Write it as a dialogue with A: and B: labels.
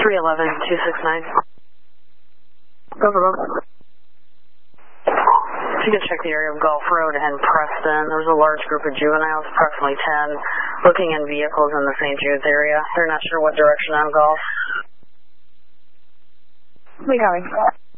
A: 311-269.
B: Over.
A: If you can check the area of Gulf Road and Preston, there's a large group of juveniles, approximately 10, looking in vehicles in the St. Jude's area. They're not sure what direction on Gulf.
B: We got it.